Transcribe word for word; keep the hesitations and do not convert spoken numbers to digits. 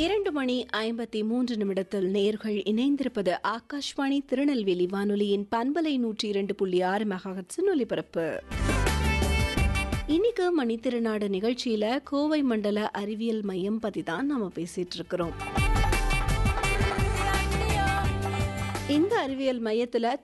இரண்டு மணி ஐம்பத்தி மூன்று நிமிடத்தில் நேர்கள் இணைந்திருப்பது ஆகாஷ்வாணி திருநெல்வேலி வானொலியின் பண்பலை நூற்றி இரண்டு புள்ளி ஆறு மெகாஹெர்ட்ஸின் ஒலிபரப்பு. இன்னைக்கு மணித்திருநாடு நிகழ்ச்சியில கோவை மண்டல அறிவியல் மையம் பத்தி தான் நாம பேசிட்டு இருக்கிறோம். இந்த அறிவியல் மையத்துல